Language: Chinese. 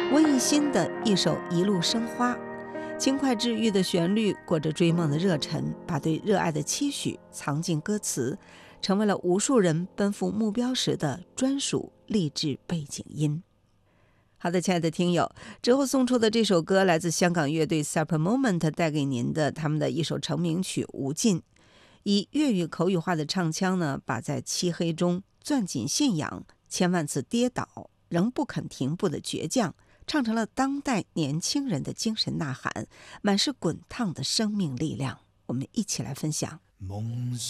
温逸欣的一首《一路生花》，轻快治愈的旋律裹着追梦的热忱，把对热爱的期许藏进歌词，成为了无数人奔赴目标时的专属励志背景音。好的，亲爱的听友，之后送出的这首歌来自香港乐队 Supper Moment 带给您的他们的一首成名曲《无尽》，以粤语口语化的唱腔呢，把在漆黑中攥紧信仰、千万次跌倒仍不肯停步的倔强，唱成了当代年轻人的精神呐喊，满是滚烫的生命力量。我们一起来分享。